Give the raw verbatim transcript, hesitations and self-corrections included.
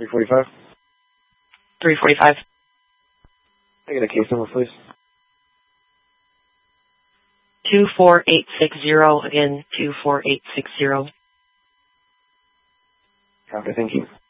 three forty-five. three forty-five. I get a case number, please. two four eight six zero. Again, two four eight six zero. Copy, thank you.